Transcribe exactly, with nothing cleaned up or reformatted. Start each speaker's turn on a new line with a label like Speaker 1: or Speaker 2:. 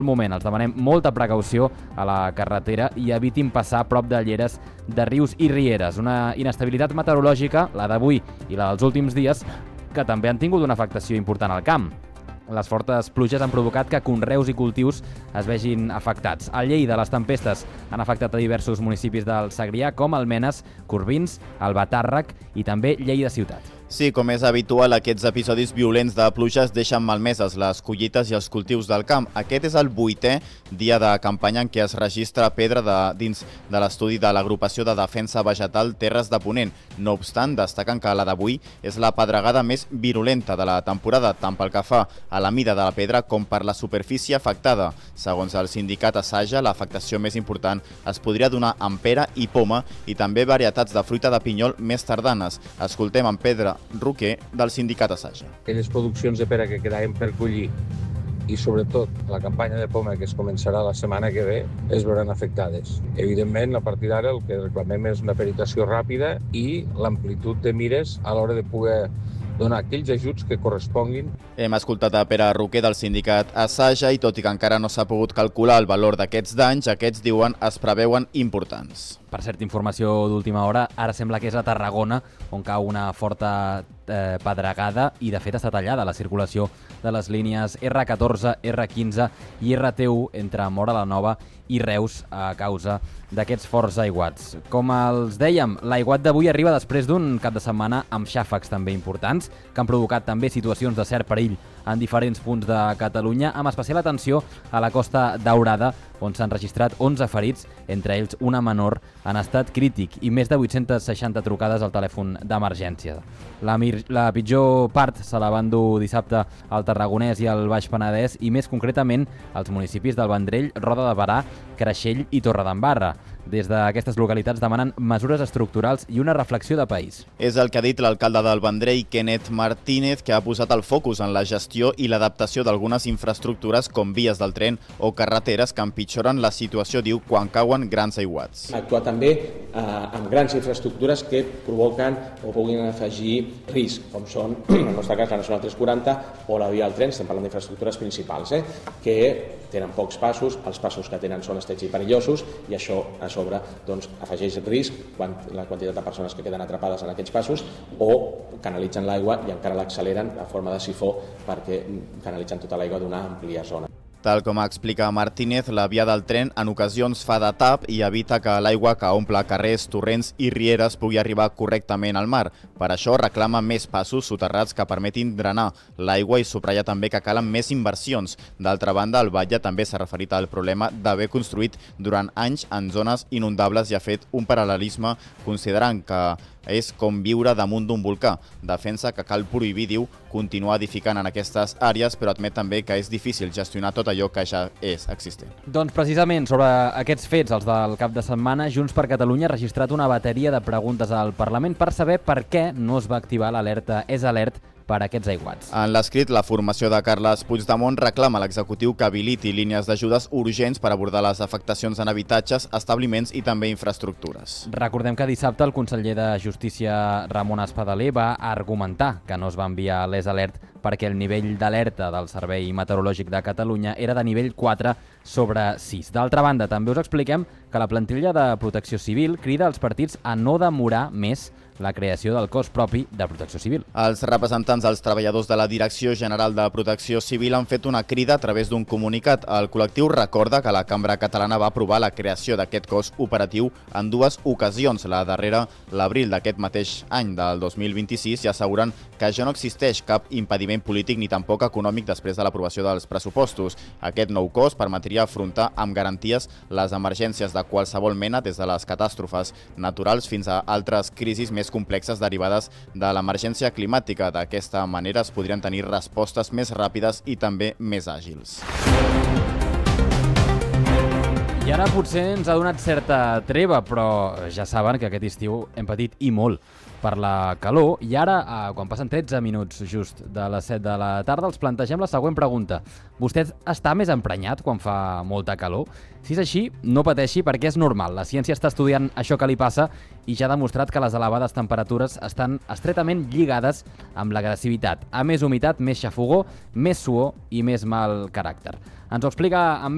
Speaker 1: moment els demanem molta precaució a la carretera i evitin passar prop de lleres de rius i rieres. Una inestabilitat meteorològica, la d'avui i la dels últims dies, que també han tingut una afectació important al camp. Les fortes pluges han provocat que conreus i cultius es vegin afectats. A Lleida, les tempestes han afectat a diversos municipis del Segrià, com Almenes, Corbins, Albatàrrec i també Lleida ciutat.
Speaker 2: Sí, com és habitual, aquests episodis violents de pluges deixen malmeses les collites i els cultius del camp. Aquest és el vuitè dia de campanya en què es registra pedra de, dins de l'estudi de l'Agrupació de Defensa Vegetal Terres de Ponent. No obstant, destaquen que la d'avui és la pedregada més virulenta de la temporada, tant pel que fa a la mida de la pedra com per la superfície afectada. Segons el sindicat Asaja, l'afectació més important es podria donar en pera i poma i també varietats de fruita de pinyol més tardanes. Escoltem en Pedro Roquer, del sindicat Asaja.
Speaker 3: Aquelles produccions de pera que quedaven per collir i sobretot la campanya de poma que es començarà la setmana que ve es veuran afectades. Evidentment, a partir d'ara el que reclamem és una peritació ràpida i l'amplitud de mires a l'hora de poder donar aquells ajuts que corresponguin.
Speaker 2: Hem escoltat a Pere Roquer del sindicat Asaja i tot i que encara no s'ha pogut calcular el valor d'aquests danys, aquests diuen es preveuen importants.
Speaker 1: Per cert, informació d'última hora, ara sembla que és a Tarragona on cau una forta eh, pedregada i de fet està tallada la circulació de les línies erre catorze, erre quinze i erre te u entre Móra la Nova i Reus a causa d'aquests forts aiguats. Com els dèiem, l'aiguat d'avui arriba després d'un cap de setmana amb xàfecs també importants que han provocat també situacions de cert perill en diferents punts de Catalunya, amb especial atenció a la Costa Daurada, on s'han registrat onze ferits, entre ells una menor en estat crític i més de vuit-centes seixanta trucades al telèfon d'emergència. La, la pitjor part se la van dur dissabte al Tarragonès i al Baix Penedès i més concretament als municipis del Vendrell, Roda de Berà, Creixell i Torredembarra. Des d'aquestes localitats demanen mesures estructurals i una reflexió de país.
Speaker 2: És el que ha dit l'alcalde del Vendrell, Kenneth Martínez, que ha posat el focus en la gestió i l'adaptació d'algunes infraestructures com vies del tren o carreteres que empitjoren la situació, diu, quan cauen grans aiguats.
Speaker 4: Actuar també eh, amb grans infraestructures que provoquen o puguin afegir risc, com són, en el nostre cas, la Nacional tres quaranta o la via del tren, estem parlant d'infraestructures principals, eh, que tenen pocs passos, els passos que tenen són estrets i perillosos i això a sobre doncs, afegeix risc quan la quantitat de persones que queden atrapades en aquests passos o canalitzen l'aigua i encara l'acceleren a forma de sifó perquè canalitzen tota l'aigua d'una àmplia zona.
Speaker 2: Tal com explica Martínez, la via del tren en ocasions fa de tap i evita que l'aigua que omple carrers, torrents i rieres pugui arribar correctament al mar. Per això reclama més passos soterrats que permetin drenar l'aigua i subratlla també que calen més inversions. D'altra banda, el batlle també s'ha referit al problema d'haver construït durant anys en zones inundables i ha fet un paral·lelisme considerant que és com viure damunt d'un volcà. Defensa que cal prohibir, diu, continuar edificant en aquestes àrees, però admet també que és difícil gestionar tot allò que ja és existent.
Speaker 1: Doncs precisament sobre aquests fets, els del cap de setmana, Junts per Catalunya ha registrat una bateria de preguntes al Parlament per saber per què no es va activar l'alerta És Alert per aquests aiguats.
Speaker 2: En l'escrit, la formació de Carles Puigdemont reclama a l'executiu que habiliti línies d'ajudes urgents per abordar les afectacions en habitatges, establiments i també infraestructures.
Speaker 1: Recordem que dissabte el conseller de Justícia Ramon Espadaler va argumentar que no es va enviar l'És Alert perquè el nivell d'alerta del Servei Meteorològic de Catalunya era de nivell quatre sobre sis. D'altra banda, també us expliquem que la plantilla de Protecció Civil crida als partits a no demorar més la creació del cos propi de Protecció Civil.
Speaker 2: Els representants dels treballadors de la Direcció General de Protecció Civil han fet una crida a través d'un comunicat. El col·lectiu recorda que la Cambra Catalana va aprovar la creació d'aquest cos operatiu en dues ocasions, la darrera l'abril d'aquest mateix any del dos mil vint-i-sis, i asseguren que ja no existeix cap impediment polític ni tampoc econòmic després de l'aprovació dels pressupostos. Aquest nou cos permetria afrontar amb garanties les emergències de qualsevol mena, des de les catàstrofes naturals fins a altres crisis més complexes derivades de l'emergència climàtica. D'aquesta manera es podrien tenir respostes més ràpides i també més àgils.
Speaker 1: I ara potser ens ha donat certa treva, però ja saben que aquest estiu hem patit i molt per la calor i ara, quan passen tretze minuts just de les set de la tarda, els plantegem la següent pregunta. Vostè està més emprenyat quan fa molta calor? Si és així, no pateixi perquè és normal. La ciència està estudiant això que li passa i ja ha demostrat que les elevades temperatures estan estretament lligades amb l'agressivitat. A més humitat, més xafogor, més suor i més mal caràcter. Ens ho explica amb